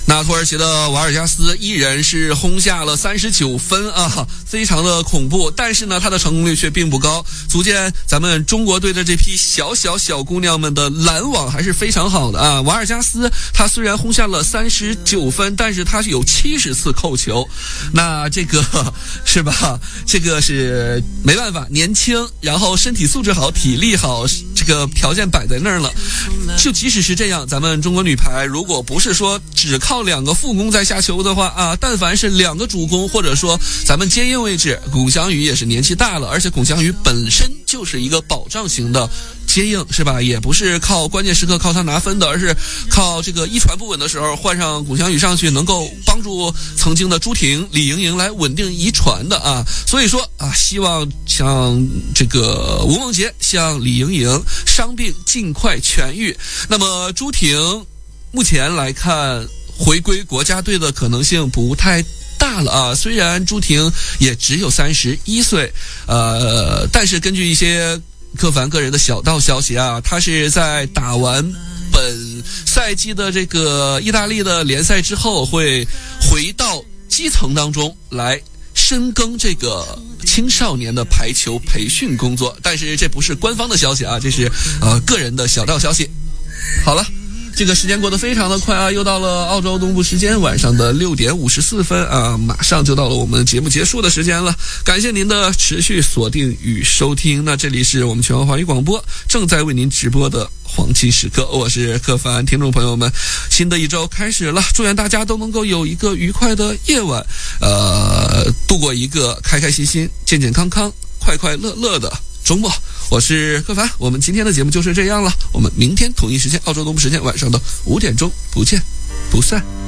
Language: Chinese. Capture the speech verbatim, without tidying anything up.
那土耳其的瓦尔加斯依然是轰下了三十九分啊，非常的恐怖，但是呢他的成功率却并不高，足见咱们中国队的这批小小小姑娘们的拦网还是非常好的啊。瓦尔加斯他虽然轰下了三十九分，但是他是有七十次扣球，那这个是吧，这个是没办法，年轻，然后身体素质好，体力好，这个条件摆在那儿了。就即使是这样，咱们中国女排如果不是说只靠两个副攻在下球的话啊，但凡是两个主攻，或者说咱们接应位置，龚翔宇也是年纪大了，而且龚翔宇本身就是一个保障型的接应，是吧？也不是靠关键时刻靠他拿分的，而是靠这个一传不稳的时候换上龚翔宇上去，能够帮助曾经的朱婷、李盈莹来稳定一传的啊。所以说啊，希望像这个吴梦洁、像李盈莹伤病尽快痊愈。那么朱婷目前来看，回归国家队的可能性不太大了啊。虽然朱婷也只有三十一岁，呃，但是根据一些柯凡个人的小道消息啊，他是在打完本赛季的这个意大利的联赛之后，会回到基层当中来深耕这个青少年的排球培训工作，但是这不是官方的消息啊，这是呃个人的小道消息。好了，这个时间过得非常的快啊，又到了澳洲东部时间晚上的六点五十四分啊，马上就到了我们节目结束的时间了。感谢您的持续锁定与收听。那这里是我们全国华语广播正在为您直播的黄金时刻，我是柯凡。听众朋友们，新的一周开始了，祝愿大家都能够有一个愉快的夜晚，呃，度过一个开开心心、健健康康、快快乐乐的周末。我是柯凡，我们今天的节目就是这样了，我们明天同一时间澳洲东部时间晚上的五点钟不见不散。